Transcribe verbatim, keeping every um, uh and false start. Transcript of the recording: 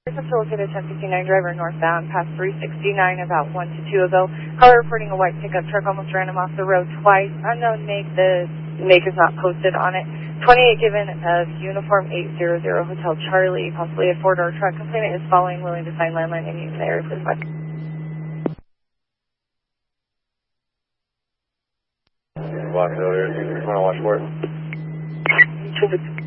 Facilitated ten fifty-nine driver northbound past three sixty-nine about one to two ago. Caller reporting a white pickup truck almost ran him off the road twice. Unknown make, the make is not posted on it. twenty-eight given of uniform eight hundred Hotel Charlie, possibly a four-door truck. Complainant is following, willing to sign landline and use the area. Please watch. Watch over here. Want to watch for it?